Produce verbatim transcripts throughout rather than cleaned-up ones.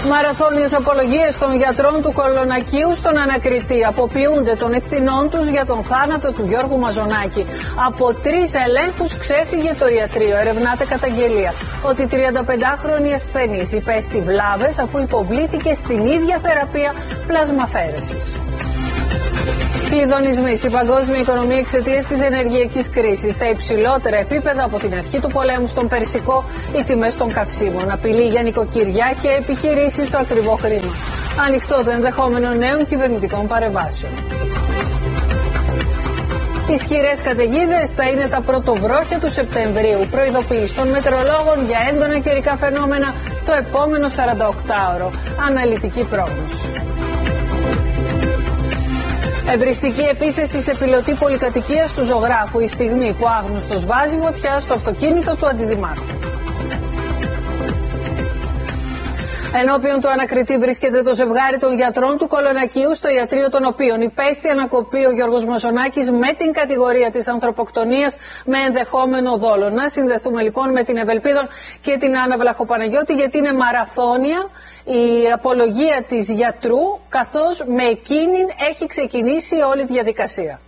Μαραθώνιες απολογίες των γιατρών του Κολονακίου στον ανακριτή. Αποποιούνται των ευθυνών τους για τον θάνατο του Γιώργου Μαζονάκη. Από τρεις ελέγχους ξέφυγε το ιατρείο. Ερευνάται καταγγελία ότι τριανταπεντάχρονη ασθενής υπέστη βλάβες αφού υποβλήθηκε στην ίδια θεραπεία πλασμαφέρεσης. Κλειδονισμοί στην παγκόσμια οικονομία εξαιτίας της ενεργειακής κρίσης. Στα υψηλότερα επίπεδα από την αρχή του πολέμου στον Περσικό, οι τιμές των καυσίμων. Απειλή για νοικοκυριά και επιχειρήσεις στο ακριβό χρήμα. Ανοιχτό το ενδεχόμενο νέων κυβερνητικών παρεμβάσεων. Ισχυρές καταιγίδες θα είναι τα πρωτοβρόχια του Σεπτεμβρίου. Προειδοποίηση των μετεωρολόγων για έντονα καιρικά φαινόμενα το επόμενο σαρανταοκτάωρο. Αναλυτική πρόγνωση. Εμπριστική επίθεση σε πιλωτή πολυκατοικίας του ζωγράφου, η στιγμή που άγνωστος βάζει φωτιά στο αυτοκίνητο του αντιδημάρχου. Ενώπιον του ανακριτή βρίσκεται το ζευγάρι των γιατρών του Κολονακίου, στο ιατρείο των οποίων υπέστη ανακοπή ο Γιώργος Μαζονάκης με την κατηγορία της ανθρωποκτονίας με ενδεχόμενο δόλο. Να συνδεθούμε λοιπόν με την Ευελπίδων και την Άννα Βλαχοπαναγιώτη, γιατί είναι μαραθώνια η απολογία της γιατρού, καθώς με εκείνην έχει ξεκινήσει όλη η διαδικασία.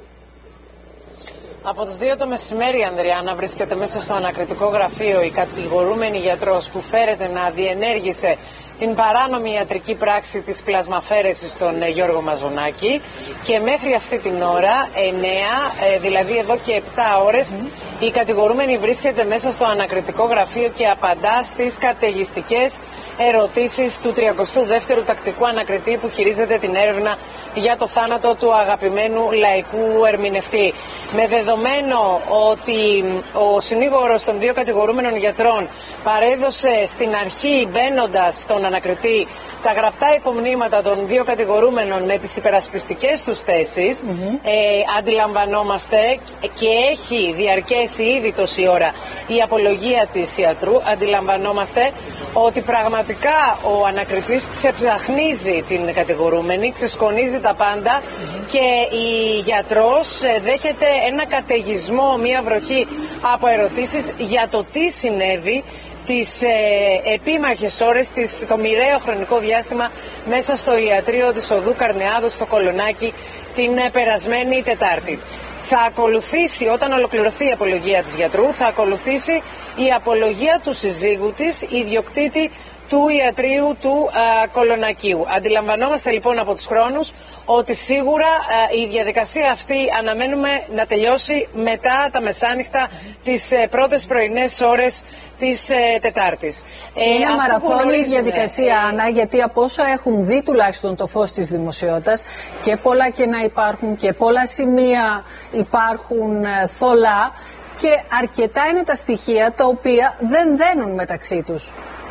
Από τις δύο το μεσημέρι, Ανδριάννα, βρίσκεται μέσα στο ανακριτικό γραφείο η κατηγορούμενη γιατρός που φέρεται να διενέργησε την παράνομη ιατρική πράξη της πλασμαφέρεσης στον Γιώργο Μαζονάκη, και μέχρι αυτή την ώρα, εννέα, δηλαδή εδώ και επτά ώρες, mm. η κατηγορούμενη βρίσκεται μέσα στο ανακριτικό γραφείο και απαντά στις καταιγιστικές ερωτήσεις του τριακοστού δεύτερου τακτικού ανακριτή που χειρίζεται την έρευνα για το θάνατο του αγαπημένου λαϊκού ερμηνευτή. Με δεδομένο ότι ο συνήγορος των δύο κατηγορούμενων γιατρών παρέδωσε στην αρχή, μπαίνοντας στον ανακριτή, τα γραπτά υπομνήματα των δύο κατηγορούμενων με τις υπερασπιστικές τους θέσεις, mm-hmm. ε, αντιλαμβανόμαστε, και έχει διαρκέσει ήδη τόση ώρα η απολογία της ιατρού, αντιλαμβανόμαστε ότι πραγματικά ο ανακριτής ξεψαχνίζει την κατηγορούμενη, ξεσκονίζει τα πάντα, mm-hmm. και η γιατρός δέχεται ένα καταιγισμό, μια βροχή από ερωτήσεις για το τι συνέβη τις ε, επίμαχες ώρες, τις, το μοιραίο χρονικό διάστημα μέσα στο ιατρείο της οδού Καρνεάδου στο Κολονάκι την ε, περασμένη Τετάρτη. Θα ακολουθήσει, όταν ολοκληρωθεί η απολογία της γιατρού, θα ακολουθήσει η απολογία του συζύγου της, ιδιοκτήτη του ιατρείου του α, Κολονακίου. Αντιλαμβανόμαστε λοιπόν από τους χρόνους ότι σίγουρα α, η διαδικασία αυτή αναμένουμε να τελειώσει μετά τα μεσάνυχτα, τις ε, πρώτες πρωινές ώρες της ε, Τετάρτης. Είναι ε, μαραθώνια διαδικασία, ε, Άννα, γιατί από όσα έχουν δει τουλάχιστον το φως της δημοσιότητας, και πολλά κενά υπάρχουν και πολλά σημεία υπάρχουν ε, θολά, και αρκετά είναι τα στοιχεία τα οποία δεν δένουν μεταξύ τους.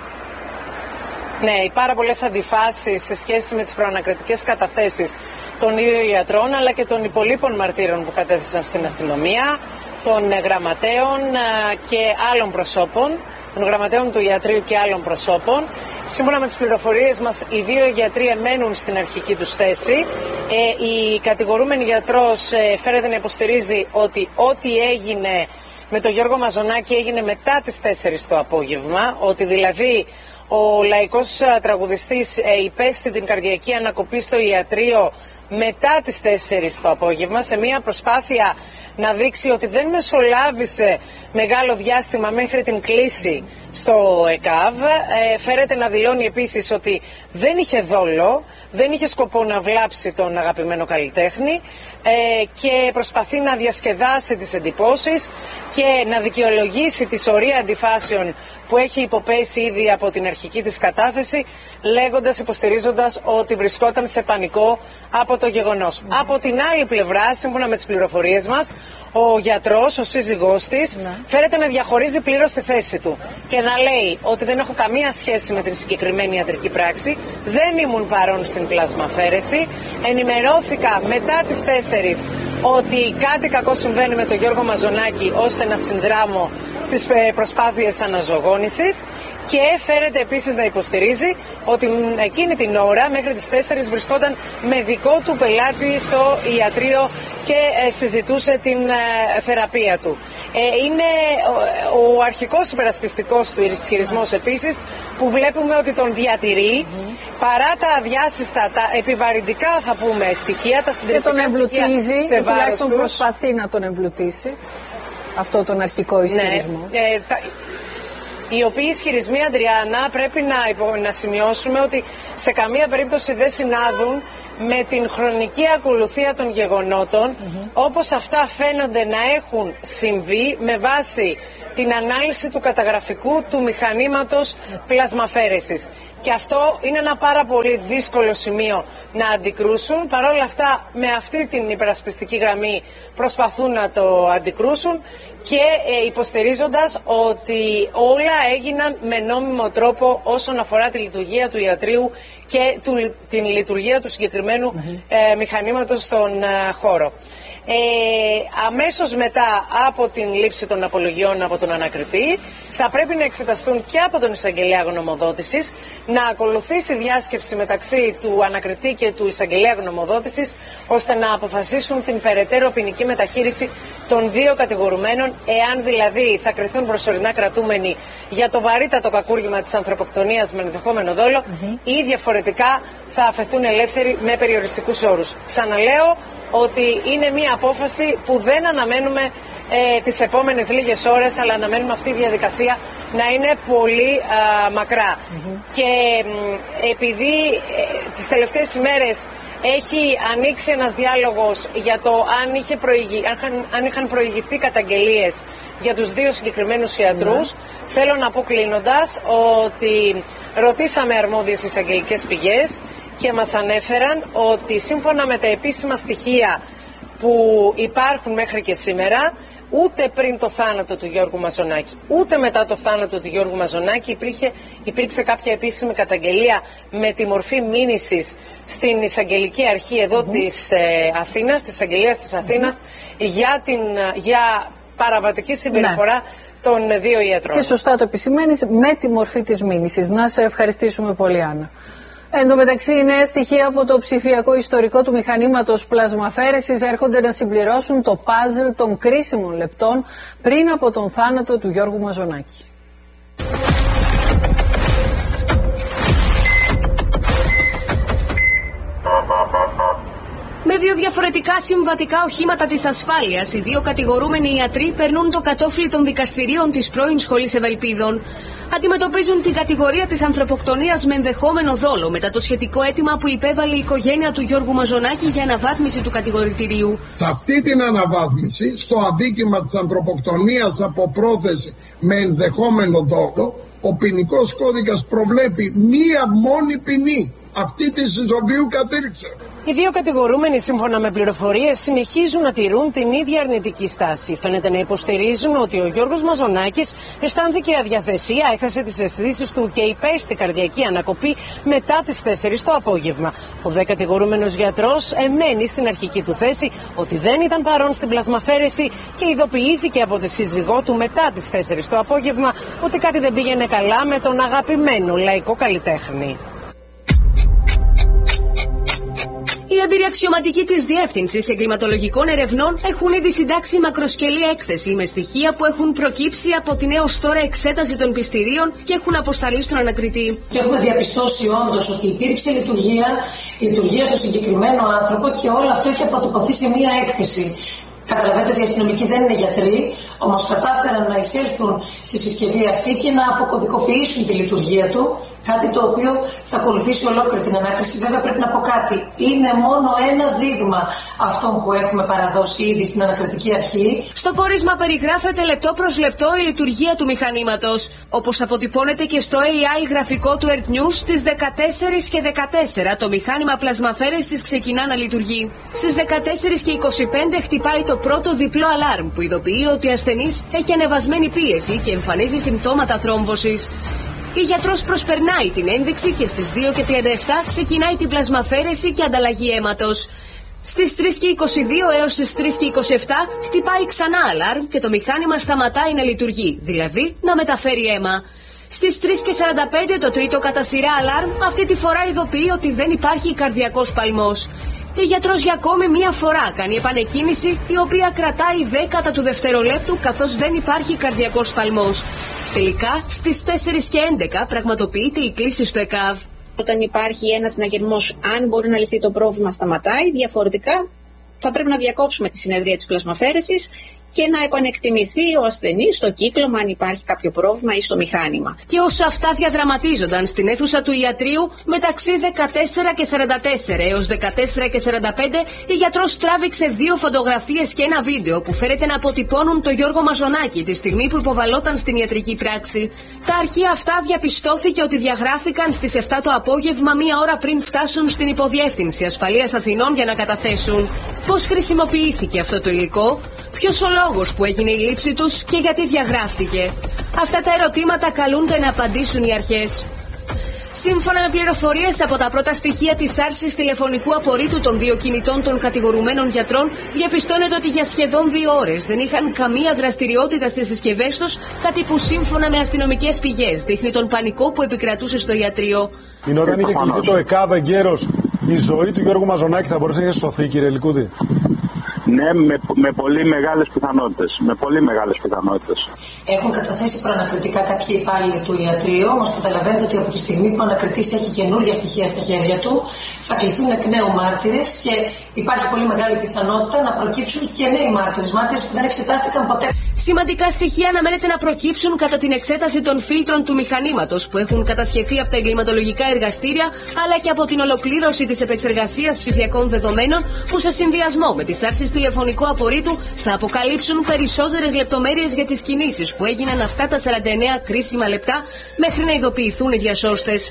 Ναι, οι πάρα πολλές αντιφάσεις σε σχέση με τις προανακριτικές καταθέσεις των ίδιων ιατρών, αλλά και των υπολείπων μαρτύρων που κατέθεσαν στην αστυνομία, των γραμματέων και άλλων προσώπων, των γραμματέων του ιατρείου και άλλων προσώπων. Σύμφωνα με τις πληροφορίες μας, οι δύο γιατροί εμένουν στην αρχική τους θέση. Ε, η κατηγορούμενη γιατρός ε, φέρεται να υποστηρίζει ότι ό,τι έγινε με τον Γιώργο Μαζονάκη έγινε μετά τις τέσσερις το απόγευμα, ότι δηλαδή ο λαϊκός τραγουδιστής ε, υπέστη την καρδιακή ανακοπή στο ιατρείο μετά τις τέσσερις το απόγευμα, σε μια προσπάθεια να δείξει ότι δεν μεσολάβησε μεγάλο διάστημα μέχρι την κλήση στο ΕΚΑΒ. Ε, φέρεται να δηλώνει επίσης ότι δεν είχε δόλο, δεν είχε σκοπό να βλάψει τον αγαπημένο καλλιτέχνη, ε, και προσπαθεί να διασκεδάσει τις εντυπώσεις και να δικαιολογήσει τη σωρία αντιφάσεων που έχει υποπέσει ήδη από την αρχική της κατάθεση, λέγοντας, υποστηρίζοντας ότι βρισκόταν σε πανικό από το γεγονός. Mm. Από την άλλη πλευρά, σύμφωνα με τις πληροφορίες μας, ο γιατρός, ο σύζυγός της, mm. φέρεται να διαχωρίζει πλήρως τη θέση του και να λέει ότι δεν έχω καμία σχέση με την συγκεκριμένη ιατρική πράξη, δεν ήμουν παρόν στην πλασμαφέρεση, ενημερώθηκα μετά τις τέσσερις ότι κάτι κακό συμβαίνει με τον Γιώργο Μαζονάκη ώστε να συνδράμω στις προσπάθειες αναζωογόνησης, Και φέρεται επίσης να υποστηρίζει ότι εκείνη την ώρα μέχρι τις τέσσερις βρισκόταν με δικό του πελάτη στο ιατρείο και συζητούσε την θεραπεία του. Είναι ο αρχικός υπερασπιστικός του ισχυρισμός επίσης, που βλέπουμε ότι τον διατηρεί mm-hmm. παρά τα αδιάσυστα, τα επιβαρυντικά θα πούμε στοιχεία, τα συντηρητικά στοιχεία σε βάρος τους. Προσπαθεί να τον εμπλουτίσει αυτό τον αρχικό ισχυρισμό. Ναι, ε, τα... Οι οποίοι ισχυρισμοί, Αντριάννα, πρέπει να, υπο... να σημειώσουμε ότι σε καμία περίπτωση δεν συνάδουν με την χρονική ακολουθία των γεγονότων, mm-hmm. όπως αυτά φαίνονται να έχουν συμβεί με βάση την ανάλυση του καταγραφικού του μηχανήματος πλασμαφέρεσης. Και αυτό είναι ένα πάρα πολύ δύσκολο σημείο να αντικρούσουν. Παρ' όλα αυτά, με αυτή την υπερασπιστική γραμμή προσπαθούν να το αντικρούσουν και ε, υποστηρίζοντας ότι όλα έγιναν με νόμιμο τρόπο όσον αφορά τη λειτουργία του ιατρείου και του, την λειτουργία του συγκεκριμένου mm-hmm. ε, μηχανήματος στον ε, χώρο. Ε, αμέσως μετά από την λήψη των απολογιών από τον ανακριτή θα πρέπει να εξεταστούν και από τον εισαγγελέα γνωμοδότησης, να ακολουθήσει διάσκεψη μεταξύ του ανακριτή και του εισαγγελέα γνωμοδότησης, ώστε να αποφασίσουν την περαιτέρω ποινική μεταχείριση των δύο κατηγορουμένων, εάν δηλαδή θα κριθούν προσωρινά κρατούμενοι για το βαρύτατο κακούργημα της ανθρωποκτονίας με ενδεχόμενο δόλο mm-hmm. ή διαφορετικά θα αφαιθούν ελεύθεροι με περιοριστικούς όρους. Ξαναλέω ότι είναι μια απόφαση που δεν αναμένουμε ε, τις επόμενες λίγες ώρες, αλλά αναμένουμε αυτή η διαδικασία να είναι πολύ α, μακρά. Mm-hmm. Και ε, επειδή ε, τις τελευταίες ημέρες έχει ανοίξει ένας διάλογος για το αν, είχε προηγη... αν, αν είχαν προηγηθεί καταγγελίες για τους δύο συγκεκριμένους ιατρούς, mm-hmm. θέλω να πω κλείνοντας ότι ρωτήσαμε αρμόδιες εισαγγελικές πηγές και μας ανέφεραν ότι σύμφωνα με τα επίσημα στοιχεία που υπάρχουν μέχρι και σήμερα, ούτε πριν το θάνατο του Γιώργου Μαζονάκη, ούτε μετά το θάνατο του Γιώργου Μαζονάκη υπήρχε, υπήρξε κάποια επίσημη καταγγελία με τη μορφή μήνυσης στην εισαγγελική αρχή εδώ mm-hmm. της ε, Αθήνας, της εισαγγελίας της Αθήνας, mm-hmm. για, την, για παραβατική συμπεριφορά ναι. των δύο ιατρών. Και σωστά το επισημαίνεις, με τη μορφή της μήνυσης. Να σε ευχαριστήσουμε πολύ, Άννα. Εν τω μεταξύ, οι νέα στοιχεία από το ψηφιακό ιστορικό του μηχανήματος πλασμαφέρεσης έρχονται να συμπληρώσουν το παζλ των κρίσιμων λεπτών πριν από τον θάνατο του Γιώργου Μαζονάκη. Με δύο διαφορετικά συμβατικά οχήματα της ασφάλειας, οι δύο κατηγορούμενοι ιατροί περνούν το κατόφλι των δικαστηρίων της πρώην Σχολής Ευελπίδων. Αντιμετωπίζουν την κατηγορία της ανθρωποκτονίας με ενδεχόμενο δόλο μετά το σχετικό αίτημα που υπέβαλε η οικογένεια του Γιώργου Μαζονάκη για αναβάθμιση του κατηγορητηρίου. Σε αυτή την αναβάθμιση, στο αδίκημα της ανθρωποκτονίας από πρόθεση με ενδεχόμενο δόλο, ο ποινικός κώδικας προβλέπει μία μόνη ποινή, αυτή της οποίου κατήρξε. Οι δύο κατηγορούμενοι, σύμφωνα με πληροφορίες, συνεχίζουν να τηρούν την ίδια αρνητική στάση. Φαίνεται να υποστηρίζουν ότι ο Γιώργος Μαζονάκης αισθάνθηκε αδιαθεσία, έχασε τις αισθήσεις του και υπέστη καρδιακή ανακοπή μετά τις τέσσερις το απόγευμα. Ο δε κατηγορούμενος γιατρός εμένει στην αρχική του θέση ότι δεν ήταν παρόν στην πλασμαφέρεση και ειδοποιήθηκε από τη σύζυγό του μετά τις τέσσερις το απόγευμα ότι κάτι δεν πήγαινε καλά με τον αγαπημένο λαϊκό καλλιτέχνη. Οι εμπειριαξιωματικοί της Διεύθυνσης Εγκληματολογικών Ερευνών έχουν ήδη συντάξει μακροσκελή έκθεση με στοιχεία που έχουν προκύψει από την έως τώρα εξέταση των πιστηρίων και έχουν αποσταλεί στον ανακριτή. Και έχουμε διαπιστώσει όντως ότι υπήρξε λειτουργία, λειτουργία στο συγκεκριμένο άνθρωπο και όλο αυτό έχει αποτυπωθεί σε μία έκθεση. Καταλαβαίνετε ότι οι αστυνομικοί δεν είναι γιατροί, όμως κατάφεραν να εισέλθουν στη συσκευή αυτή και να αποκωδικοποιήσουν τη λειτουργία του, κάτι το οποίο θα ακολουθήσει ολόκληρη την ανάκριση. Βέβαια πρέπει να πω κάτι, είναι μόνο ένα δείγμα αυτών που έχουμε παραδώσει ήδη στην ανακριτική αρχή. Στο πόρισμα περιγράφεται λεπτό προς λεπτό η λειτουργία του μηχανήματος, όπως αποτυπώνεται και στο έι άι γραφικό του Earth News στις δεκατέσσερις και δεκατέσσερα το μηχάνημα πλασμαφέρεσης ξεκινά να λειτουργεί. Στις δεκατέσσερις και είκοσι πέντε χτυπάει το πρώτο διπλό αλάρμ που ειδοποιεί ότι ο ασθενής έχει ανεβασμένη πίεση και εμφανίζει συμπτώματα θρόμβωσης. Η γιατρός προσπερνάει την ένδειξη και στις δύο και τριάντα επτά ξεκινάει την πλασμαφέρεση και ανταλλαγή αίματος. Στις τρεις και είκοσι δύο έως τις τρεις και είκοσι επτά χτυπάει ξανά αλάρμ και το μηχάνημα σταματάει να λειτουργεί, δηλαδή να μεταφέρει αίμα. Στις τρεις και σαράντα πέντε το τρίτο κατά σειρά αλάρμ αυτή τη φορά ειδοποιεί ότι δεν υπάρχει καρδιακός σπαλμός. Η γιατρός για ακόμη μία φορά κάνει επανεκκίνηση, η οποία κρατάει δέκατα του δευτερολέπτου καθώς δεν υπάρχει καρδιακός σπαλμός. Τελικά στις τέσσερις και έντεκα πραγματοποιείται η κλήση στο ΕΚΑΒ. Όταν υπάρχει ένας συναγερμός, αν μπορεί να λυθεί το πρόβλημα, σταματάει. Διαφορετικά θα πρέπει να διακόψουμε τη συνεδρία της πλασμαφαίρεσης και να επανεκτιμηθεί ο ασθενής στο κύκλωμα αν υπάρχει κάποιο πρόβλημα ή στο μηχάνημα. Και όσο αυτά διαδραματίζονταν στην αίθουσα του ιατρείου, μεταξύ δεκατέσσερα και σαράντα τέσσερα έως δεκατέσσερα και σαράντα πέντε, η γιατρός τράβηξε δύο φωτογραφίες και ένα βίντεο που φέρεται να αποτυπώνουν το Γιώργο Μαζονάκη τη στιγμή που υποβαλόταν στην ιατρική πράξη. Τα αρχεία αυτά διαπιστώθηκε ότι διαγράφηκαν στις επτά το απόγευμα, μία ώρα πριν φτάσουν στην Υποδιεύθυνση Ασφαλείας Αθηνών για να καταθέσουν. Πώς χρησιμοποιήθηκε αυτό το υλικό, ποιος ο λόγος που έγινε η λήψη τους και γιατί διαγράφτηκε. Αυτά τα ερωτήματα καλούνται να απαντήσουν οι αρχές. Σύμφωνα με πληροφορίες από τα πρώτα στοιχεία της άρσης τηλεφωνικού απορρίτου των δύο κινητών των κατηγορουμένων γιατρών, διαπιστώνεται ότι για σχεδόν δύο ώρες δεν είχαν καμία δραστηριότητα στις συσκευές τους, κάτι που σύμφωνα με αστυνομικές πηγές δείχνει τον πανικό που επικρατούσε στο ιατρείο. Την ώρα αν είχε κληθεί το ΕΚΑΒ εγκαίρος, η ζωή του Γιώργου Μαζονάκη θα μπορούσε να έχει σωθεί, κύριε Λικούδη? Ναι, με, με πολύ μεγάλες πιθανότητες. Με πολύ μεγάλες πιθανότητες. Έχουν καταθέσει προανακριτικά κάποιοι υπάλληλοι του ιατρείου, όμως καταλαβαίνετε ότι από τη στιγμή που ο ανακριτής έχει καινούργια στοιχεία στα χέρια του, θα κληθούν εκ νέου μάρτυρες και υπάρχει πολύ μεγάλη πιθανότητα να προκύψουν και νέοι μάρτυρες, μάρτυρες που δεν εξετάστηκαν ποτέ. Σημαντικά στοιχεία αναμένεται να προκύψουν κατά την εξέταση των φίλτρων του μηχανήματος που έχουν κατασχεθεί από τα εγκληματολογικά εργαστήρια, αλλά και από την ολοκλήρωση της επεξεργασίας ψηφιακών δεδομένων που σε συνδυασμό με τις άρσεις τηλεφωνικού απορρίτου θα αποκαλύψουν περισσότερες λεπτομέρειες για τις κινήσεις που έγιναν αυτά τα σαράντα εννέα κρίσιμα λεπτά μέχρι να ειδοποιηθούν οι διασώστες.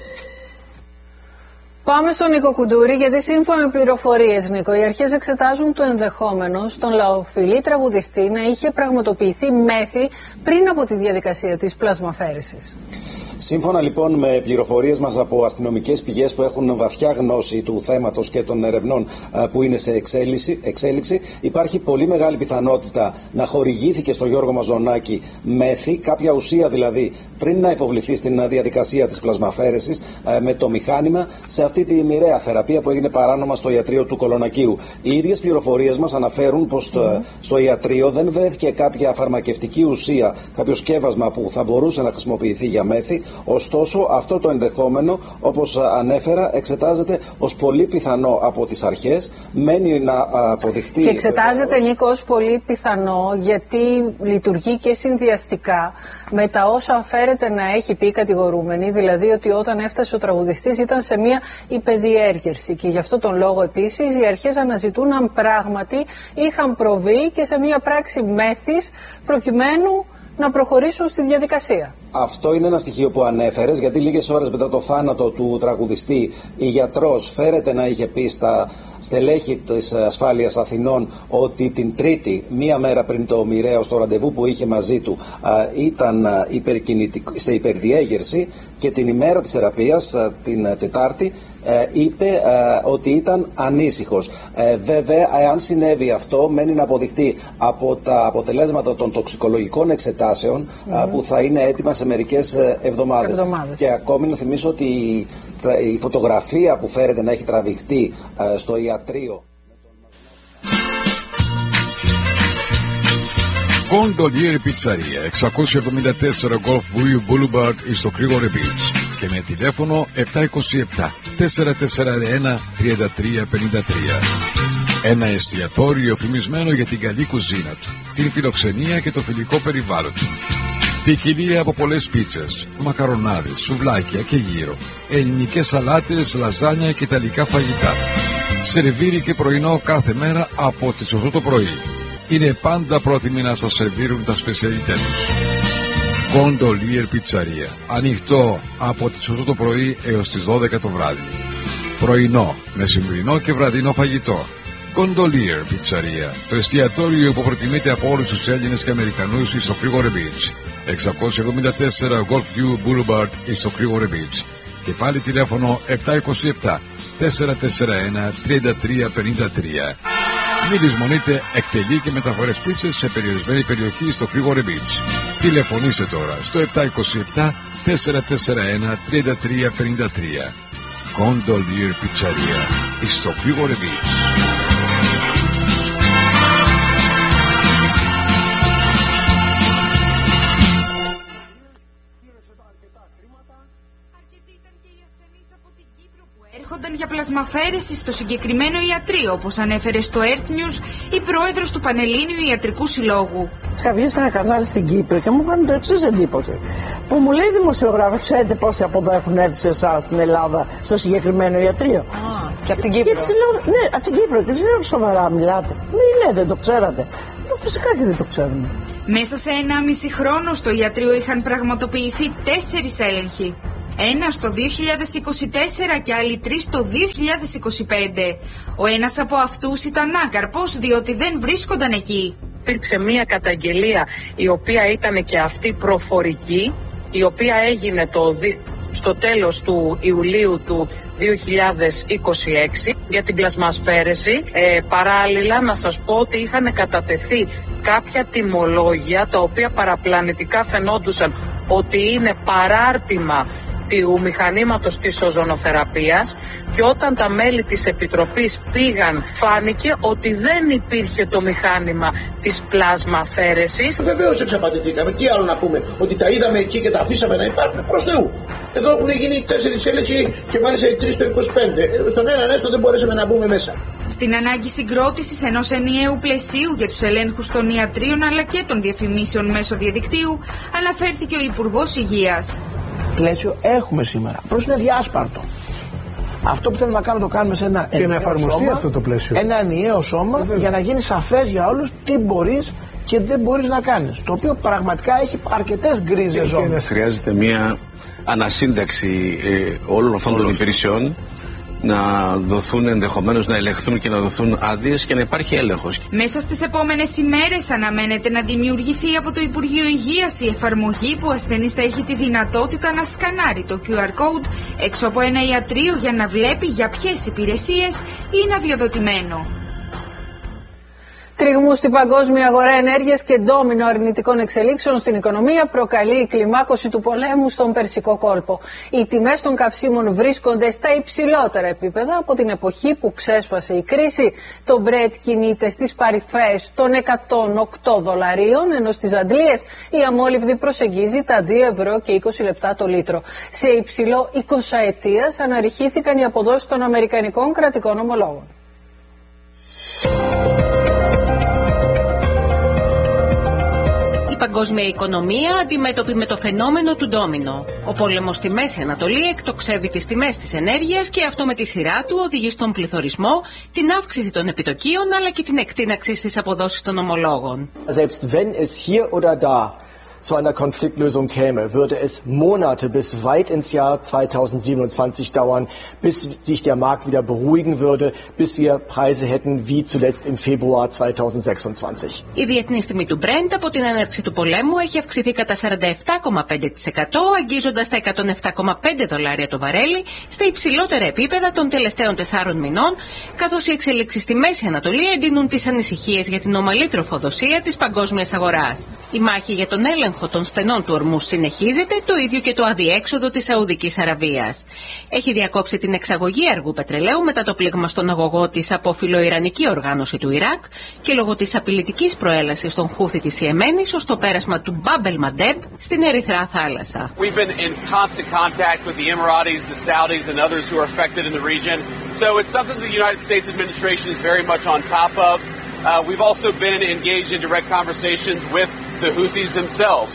Πάμε στον Νίκο Κουντούρη, γιατί σύμφωνα με πληροφορίες, Νίκο, οι αρχές εξετάζουν το ενδεχόμενο στον λαοφιλή τραγουδιστή να είχε πραγματοποιηθεί μέθη πριν από τη διαδικασία της πλασμαφαίρεσης. Σύμφωνα λοιπόν με πληροφορίες μας από αστυνομικές πηγές που έχουν βαθιά γνώση του θέματος και των ερευνών που είναι σε εξέλιξη, εξέλιξη υπάρχει πολύ μεγάλη πιθανότητα να χορηγήθηκε στον Γιώργο Μαζονάκη μέθη, κάποια ουσία δηλαδή, πριν να υποβληθεί στην διαδικασία της πλασμαφαίρεσης με το μηχάνημα, σε αυτή τη μοιραία θεραπεία που έγινε παράνομα στο ιατρείο του Κολονακίου. Οι ίδιες πληροφορίες μας αναφέρουν πως mm. στο ιατρείο δεν βρέθηκε κάποια φαρμακευτική ουσία, κάποιο σκεύασμα που θα μπορούσε να χρησιμοποιηθεί για μέθη. Ωστόσο, αυτό το ενδεχόμενο, όπως ανέφερα, εξετάζεται ως πολύ πιθανό από τις αρχές. Μένει να αποδειχτεί. Και εξετάζεται, ως... Νίκο, ως πολύ πιθανό, γιατί λειτουργεί και συνδυαστικά με τα όσα φέρεται να έχει πει η κατηγορούμενη, δηλαδή ότι όταν έφτασε ο τραγουδιστής ήταν σε μια υπεδιέργερση. Και γι' αυτό τον λόγο επίσης οι αρχές αναζητούν αν πράγματι είχαν προβεί και σε μια πράξη μέθης προκειμένου να προχωρήσουν στη διαδικασία. Αυτό είναι ένα στοιχείο που ανέφερες, γιατί λίγες ώρες μετά το θάνατο του τραγουδιστή η γιατρός φέρεται να είχε πει στα στελέχη της Ασφάλειας Αθηνών ότι την Τρίτη, μία μέρα πριν το μοιραίο, στο ραντεβού που είχε μαζί του, ήταν σε υπερδιέγερση, και την ημέρα της θεραπείας, την Τετάρτη, είπε ότι ήταν ανήσυχος. Βέβαια, αν συνέβη αυτό, μένει να αποδειχτεί από τα αποτελέσματα των τοξικολογικών εξετάσεων mm-hmm. που θα είναι έτοιμα σε μερικές εβδομάδες. εβδομάδες. Και ακόμη να θυμίσω ότι η φωτογραφία που φέρεται να έχει τραβηχτεί στο ιατρείο. Gondolier Pizzeria, εξακόσια εβδομήντα τέσσερα Golf View Boulevard στο Κρήγορε Beach, και με τηλέφωνο επτά είκοσι επτά τετρακόσια σαράντα ένα τριάντα τρία πενήντα τρία. Ένα εστιατόριο φημισμένο για την καλή κουζίνα του, την φιλοξενία και το φιλικό περιβάλλον του. Ποικιλία από πολλές πίτσες, μακαρονάδες, σουβλάκια και γύρο, ελληνικές σαλάτες, λαζάνια και ιταλικά φαγητά. Σερβίρι και πρωινό κάθε μέρα από τις οκτώ το πρωί. Είναι πάντα πρόθυμοι να σας σερβίρουν τα σπεσιαλιτέ τους. Gondolier Pizzeria. Ανοιχτό από τις οκτώ το πρωί έως τις δώδεκα το βράδυ. Πρωινό, μεσημβρινό και βραδινό φαγητό. Gondolier Pizzeria. Το εστιατόριο που προτιμείται από όλους τους Έλληνες και Αμερικανούς στο Κρήγορε Beach. εξακόσια εβδομήντα τέσσερα Golf View Boulevard στο Κρήγορε Beach. Και πάλι τηλέφωνο επτά είκοσι επτά τετρακόσια σαράντα ένα τριάντα τρία πενήντα τρία. Μην λησμονείτε, εκτελεί και μεταφορές πίτσες σε περιορισμένη περιοχή στο Κρήγορε Beach. Τηλεφωνήστε τώρα στο επτά είκοσι επτά τέσσερα τέσσερα ένα τρία τρία πέντε τρία. Gondolier Pizzeria, στο Grigore Beach. Έρχονταν για πλασμαφέρεση στο συγκεκριμένο ιατρείο, όπως ανέφερε στο Earth News η πρόεδρος του Πανελλήνιου Ιατρικού Συλλόγου. Είχα βγει σε ένα κανάλι στην Κύπρο και μου έκανε το εξής εντύπωση. Που μου λέει δημοσιογράφος, ξέρετε πόσοι από εδώ έχουν έρθει σε εσάς στην Ελλάδα στο συγκεκριμένο ιατρείο. Α, και από την Κύπρο. Και της λέω, ναι, από την Κύπρο. Και της λέω, σοβαρά μιλάτε. Ναι, ναι, δεν το ξέρατε. Λέω, φυσικά και δεν το ξέρουμε. Μέσα σε ένα μισή χρόνο στο ιατρείο είχαν πραγματοποιηθεί τέσσερις έλεγχοι. Ένα στο δύο χιλιάδες είκοσι τέσσερα και άλλοι τρεις το δύο χιλιάδες είκοσι πέντε. Ο ένας από αυτούς ήταν άκαρπος διότι δεν βρίσκονταν εκεί. Υπήρξε μία καταγγελία η οποία ήταν και αυτή προφορική, η οποία έγινε το, στο τέλος του Ιουλίου του δύο χιλιάδες είκοσι έξι για την πλασμασφαίρεση. Ε, παράλληλα να σας πω ότι είχαν κατατεθεί κάποια τιμολόγια τα οποία παραπλανητικά φαινόντουσαν ότι είναι παράρτημα του μηχανήματος της οζονοθεραπείας, και όταν τα μέλη της Επιτροπής πήγαν φάνηκε ότι δεν υπήρχε το μηχάνημα της πλασμαφέρεσης. Βεβαίως εξαπατηθήκαμε. Τι άλλο να πούμε, ότι τα είδαμε εκεί και τα αφήσαμε να υπάρχουν? Προς Θεού. Εδώ έχουν γίνει τέσσερις έλεγχοι και μάλιστα οι τρεις το είκοσι πέντε. Στον έναν έστω δεν μπορέσαμε να μπούμε μέσα. Στην ανάγκη συγκρότησης ενός ενιαίου πλαισίου για τους ελέγχους των ιατρίων αλλά και των διαφημίσεων μέσω διαδικτύου αναφέρθηκε ο Υπουργός Υγείας. Πλαίσιο έχουμε σήμερα. Προς είναι διάσπαρτο. Αυτό που θέλουμε να κάνουμε το κάνουμε σε ένα και να εφαρμοστεί σώμα, αυτό το πλαίσιο. Ένα ενιαίο σώμα. Βέβαια. Για να γίνει σαφές για όλους τι μπορείς και δεν μπορείς να κάνεις. Το οποίο πραγματικά έχει αρκετές γκρίζες ζώνες. Χρειάζεται μια ανασύνταξη ε, όλων αυτών των υπηρεσιών, να δοθούν ενδεχομένως να ελεγχθούν και να δοθούν άδειες και να υπάρχει έλεγχος. Μέσα στις επόμενες ημέρες αναμένεται να δημιουργηθεί από το Υπουργείο Υγείας η εφαρμογή που ο ασθενής θα έχει τη δυνατότητα να σκανάρει το κιου αρ code έξω από ένα ιατρείο για να βλέπει για ποιες υπηρεσίες είναι αδειοδοτημένο. Τριγμού στην παγκόσμια αγορά ενέργειας και ντόμινο αρνητικών εξελίξεων στην οικονομία προκαλεί η κλιμάκωση του πολέμου στον Περσικό κόλπο. Οι τιμές των καυσίμων βρίσκονται στα υψηλότερα επίπεδα από την εποχή που ξέσπασε η κρίση. Το Brent κινείται στις παρυφές των εκατόν οκτώ δολαρίων, ενώ στις Αντλίες η αμόλυβδη προσεγγίζει τα δύο ευρώ και είκοσι λεπτά το λίτρο. Σε υψηλό εικοσαετίας αναρριχήθηκαν οι αποδόσεις των αμερικανικών κρατικών ομολόγων. Η παγκόσμια οικονομία αντιμέτωπη με το φαινόμενο του ντόμινο. Ο πόλεμος στη Μέση Ανατολή εκτοξεύει τις τιμές της ενέργειας και αυτό με τη σειρά του οδηγεί στον πληθωρισμό, την αύξηση των επιτοκίων αλλά και την εκτείναξη στις αποδόσεις των ομολόγων. Selbst wenn es hier oder da zu einer Konfliktlösung käme, würde es Monate bis weit ins Jahr zweitausendsiebenundzwanzig dauern, bis sich der Markt wieder beruhigen würde, bis wir Preise hätten wie zuletzt im Februar zweitausendsechsundzwanzig. Η διεθνής τιμή του Brent από την έναρξη του πολέμου έχει αυξηθεί κατά σαράντα επτά κόμμα πέντε τοις εκατό, αγγίζοντας τα εκατόν επτά κόμμα πέντε δολάρια το βαρέλι, στα υψηλότερα επίπεδα των τελευταίων τεσσάρων μηνών, καθώς οι εξελίξεις στη Μέση Ανατολή εντείνουν τις ανησυχίες για την ομαλή τροφοδοσία της παγκόσμιας αγοράς. Η μάχη για τον έλεγχο των στενών του ορμούς συνεχίζεται, το ίδιο και το αδιέξοδο της Σαουδικής Αραβίας. Έχει διακόψει την εξαγωγή αργού πετρελαίου μετά το πλήγμα στον αγωγό της από φιλοϊρανική οργάνωση του Ιράκ και λόγω της απειλητικής προέλασης των Χούθη της Ιεμένης ως το πέρασμα του Μπάμπελ Μαντέμπ στην Ερυθρά θάλασσα. We've been in constant contact with the Emiratis, the Saudis and others who are affected in the region. So it's something the United States administration is very much on top of. Uh, we've also been engaged in direct conversations with the Houthis themselves.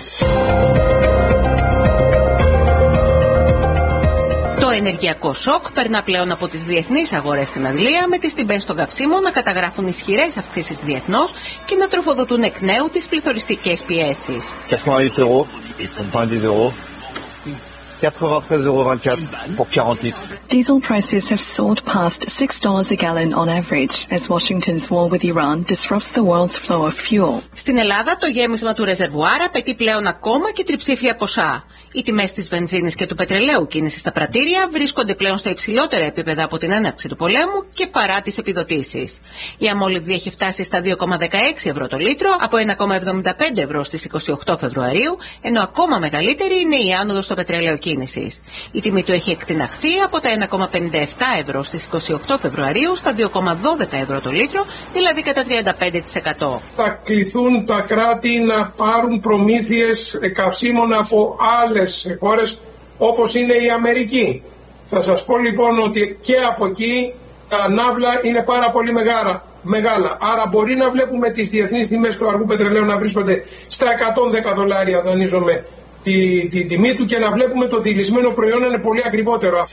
Το ενεργειακό σοκ περνά πλέον από τις διεθνείς αγορές στην Αγγλία, με τις τιμές των καυσίμων να καταγράφουν ισχυρές αυξήσεις διεθνώς και να τροφοδοτούν εκ νέου τις πληθωριστικές πιέσεις. quatre-vingt-treize euros vingt-quatre pour quarante litres. Diesel prices have soared past six dollars a gallon on average as Washington's war with Iran disrupts the world's flow of fuel. Στην Ελλάδα το γέμισμα του ρεζερβουάρα απαιτεί πλέον ακόμα και τριψήφια ποσά. Οι τιμές της βενζίνης και του πετρελαίου κίνησης στα πρατήρια βρίσκονται πλέον στα υψηλότερα επίπεδα από την έναρξη του πολέμου και παρά τις επιδοτήσεις. Η αμόλυβδη έχει φτάσει στα δύο κόμμα δεκαέξι ευρώ το λίτρο από ένα κόμμα εβδομήντα πέντε ευρώ στις είκοσι οκτώ Φεβρουαρίου, ενώ ακόμα μεγαλύτερη είναι η άνοδος στο πετρέλαιο κίνησης. Η τιμή του έχει εκτιναχθεί από τα ένα κόμμα πενήντα επτά ευρώ στις είκοσι οκτώ Φεβρουαρίου στα δύο κόμμα δώδεκα ευρώ το λίτρο, δηλαδή κατά τριάντα πέντε τοις εκατό. Θα κληθούν τα κράτη να πάρουν προμήθειες καυσίμων από άλλες χώρες όπως είναι η Αμερική. Θα σας πω λοιπόν ότι και από εκεί τα ναύλα είναι πάρα πολύ μεγάλα. μεγάλα. Άρα μπορεί να βλέπουμε τις διεθνείς τιμές του αργού πετρελαίου να βρίσκονται στα εκατόν δέκα δολάρια, δανείζομαι τη, τη τιμή του, και να βλέπουμε το δειλισμένο προϊόν να είναι πολύ ακριβότερο.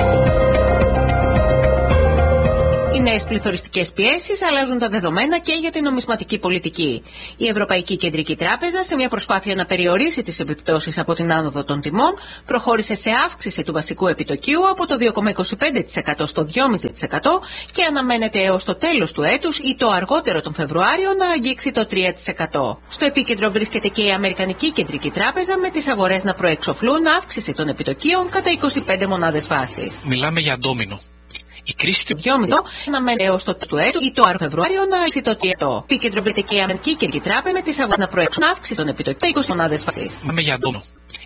Οι νέες πληθωριστικές πιέσεις αλλάζουν τα δεδομένα και για την νομισματική πολιτική. Η Ευρωπαϊκή Κεντρική Τράπεζα, σε μια προσπάθεια να περιορίσει τις επιπτώσεις από την άνοδο των τιμών, προχώρησε σε αύξηση του βασικού επιτοκίου από το δύο κόμμα είκοσι πέντε τοις εκατό στο δύο κόμμα πέντε τοις εκατό και αναμένεται έως το τέλος του έτους ή το αργότερο τον Φεβρουάριο να αγγίξει το τρία τοις εκατό. Στο επίκεντρο βρίσκεται και η Αμερικανική Κεντρική Τράπεζα, με τις αγορές να προεξοφλούν αύξηση των επιτοκίων κατά είκοσι πέντε μονάδες βάσης. Μιλάμε για ντόμινο. Η κρίση του δυόμισι αναμένεται έως το τέλος του έτου ή το αργότερο Φεβρουάριο να αγγίξει το τρία τοις εκατό. Επίκεντρο βρίσκεται και η Αμερικανική Κεντρική Τράπεζα, με τις αγορές να προεξοφλούν αύξηση των επιτοκίων είκοσι μονάδες βάσης. Μιλάμε για ντόμινο.